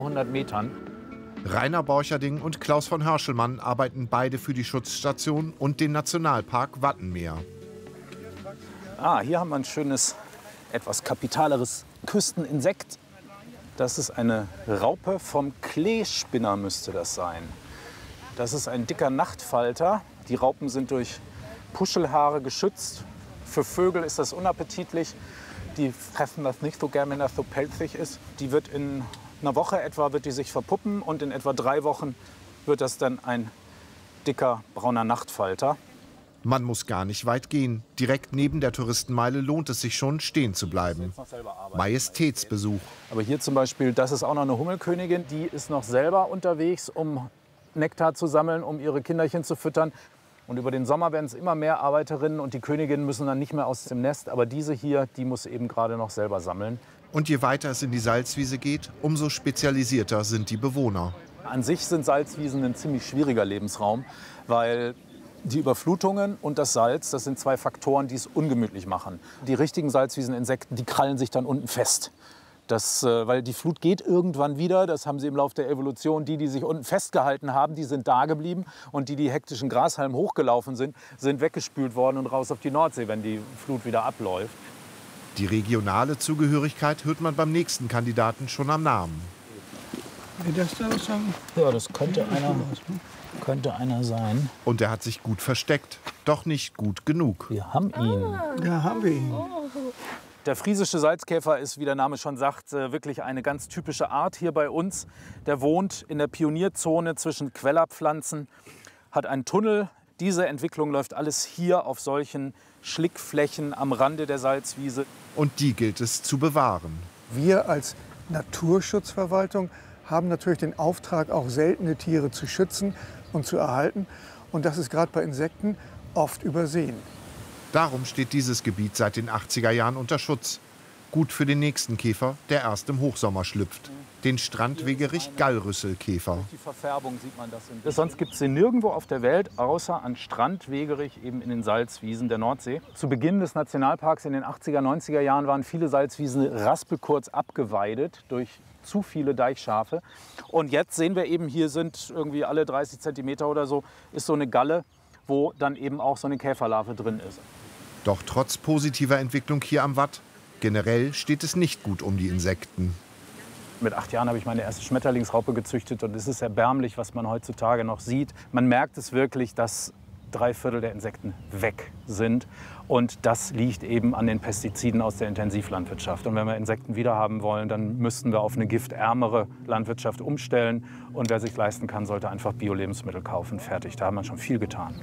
100 Metern. Rainer Borcherding und Klaus von Hörschelmann arbeiten beide für die Schutzstation und den Nationalpark Wattenmeer. Hier haben wir ein schönes, etwas kapitaleres Küsteninsekt. Das ist eine Raupe vom Kleespinner, müsste das sein. Das ist ein dicker Nachtfalter. Die Raupen sind durch Puschelhaare geschützt. Für Vögel ist das unappetitlich. Die fressen das nicht so gern, wenn das so pelzig ist. Die wird in einer Woche etwa wird die sich verpuppen und in etwa 3 Wochen wird das dann ein dicker brauner Nachtfalter. Man muss gar nicht weit gehen. Direkt neben der Touristenmeile lohnt es sich schon, stehen zu bleiben. Majestätsbesuch. Aber hier zum Beispiel, das ist auch noch eine Hummelkönigin. Die ist noch selber unterwegs, um Nektar zu sammeln, um ihre Kinderchen zu füttern. Und über den Sommer werden es immer mehr Arbeiterinnen und die Königinnen müssen dann nicht mehr aus dem Nest. Aber diese hier, die muss eben gerade noch selber sammeln. Und je weiter es in die Salzwiese geht, umso spezialisierter sind die Bewohner. An sich sind Salzwiesen ein ziemlich schwieriger Lebensraum, weil die Überflutungen und das Salz, das sind 2 Faktoren, die es ungemütlich machen. Die richtigen Salzwieseninsekten, die krallen sich dann unten fest. Weil die Flut geht irgendwann wieder, das haben sie im Laufe der Evolution. Die sich unten festgehalten haben, die sind da geblieben. Und die hektischen Grashalm hochgelaufen sind, sind weggespült worden und raus auf die Nordsee, wenn die Flut wieder abläuft. Die regionale Zugehörigkeit hört man beim nächsten Kandidaten schon am Namen. Ja, das könnte einer sein. Und er hat sich gut versteckt, doch nicht gut genug. Wir haben ihn. Da haben wir ihn. Der friesische Salzkäfer ist, wie der Name schon sagt, wirklich eine ganz typische Art hier bei uns. Der wohnt in der Pionierzone zwischen Quellerpflanzen, hat einen Tunnel. Diese Entwicklung läuft alles hier auf solchen Schlickflächen am Rande der Salzwiese. Und die gilt es zu bewahren. Wir als Naturschutzverwaltung haben natürlich den Auftrag, auch seltene Tiere zu schützen und zu erhalten. Und das ist gerade bei Insekten oft übersehen. Darum steht dieses Gebiet seit den 80er Jahren unter Schutz. Gut für den nächsten Käfer, der erst im Hochsommer schlüpft. Den Strandwegerich-Gallrüsselkäfer. Die Verfärbung sieht man das. Sonst gibt es den nirgendwo auf der Welt, außer an Strandwegerich, eben in den Salzwiesen der Nordsee. Zu Beginn des Nationalparks in den 80er, 90er Jahren waren viele Salzwiesen raspelkurz abgeweidet durch zu viele Deichschafe. Und jetzt sehen wir eben, hier sind irgendwie alle 30 Zentimeter oder so, ist so eine Galle, wo dann eben auch so eine Käferlarve drin ist. Doch trotz positiver Entwicklung hier am Watt, generell steht es nicht gut um die Insekten. Mit 8 Jahren habe ich meine erste Schmetterlingsraupe gezüchtet und es ist erbärmlich, was man heutzutage noch sieht. Man merkt es wirklich, dass 3/4 der Insekten weg sind. Und das liegt eben an den Pestiziden aus der Intensivlandwirtschaft. Und wenn wir Insekten wiederhaben wollen, dann müssten wir auf eine giftärmere Landwirtschaft umstellen. Und wer sich leisten kann, sollte einfach Bio-Lebensmittel kaufen. Fertig, da hat man schon viel getan.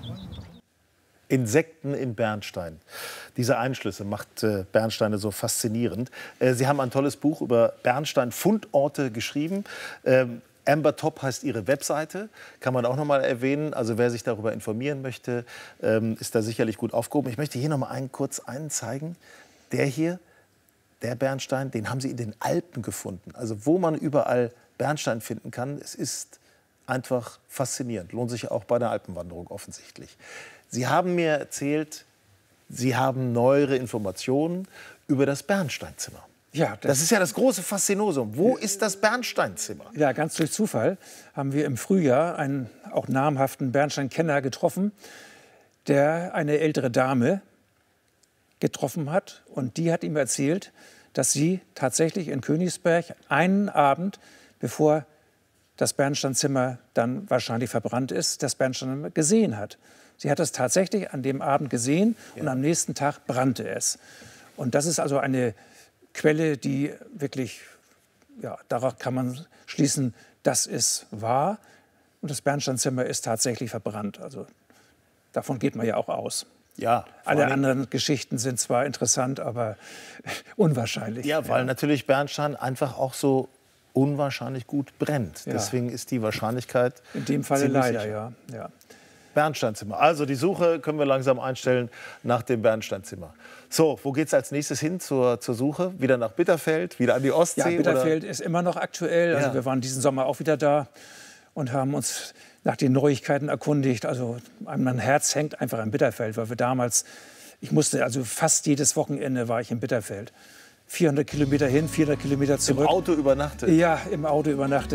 Insekten in Bernstein. Diese Einschlüsse macht Bernsteine so faszinierend. Sie haben ein tolles Buch über Bernstein-Fundorte geschrieben. Amber Top heißt Ihre Webseite, kann man auch noch mal erwähnen. Also wer sich darüber informieren möchte, ist da sicherlich gut aufgehoben. Ich möchte hier noch mal kurz einen zeigen. Der hier, der Bernstein, den haben Sie in den Alpen gefunden. Also wo man überall Bernstein finden kann, es ist einfach faszinierend. Lohnt sich auch bei der Alpenwanderung offensichtlich. Sie haben mir erzählt, Sie haben neuere Informationen über das Bernsteinzimmer. Ja, das ist ja das große Faszinosum. Wo ist das Bernsteinzimmer? Ja, ganz durch Zufall haben wir im Frühjahr einen auch namhaften Bernsteinkenner getroffen, der eine ältere Dame getroffen hat. Und die hat ihm erzählt, dass sie tatsächlich in Königsberg einen Abend, bevor das Bernsteinzimmer dann wahrscheinlich verbrannt ist, das Bernsteinzimmer gesehen hat. Sie hat es tatsächlich an dem Abend gesehen und am nächsten Tag brannte es. Und das ist also eine Quelle, die wirklich, ja, darauf kann man schließen, das ist wahr. Und das Bernsteinzimmer ist tatsächlich verbrannt. Also davon geht man ja auch aus. Ja, alle anderen Geschichten sind zwar interessant, aber unwahrscheinlich. Ja, weil natürlich Bernstein einfach auch so unwahrscheinlich gut brennt. Ja. Deswegen ist die Wahrscheinlichkeit in dem Fall leider, ja. Bernsteinzimmer. Also die Suche können wir langsam einstellen nach dem Bernsteinzimmer. So, wo geht es als nächstes hin zur Suche? Wieder nach Bitterfeld, wieder an die Ostsee? Ja, Bitterfeld ist immer noch aktuell. Also wir waren diesen Sommer auch wieder da und haben uns nach den Neuigkeiten erkundigt. Also mein Herz hängt einfach an Bitterfeld, weil wir damals, ich musste also fast jedes Wochenende war ich in Bitterfeld. 400 Kilometer hin, 400 Kilometer zurück. Im Auto übernachtet? Ja, im Auto übernachtet.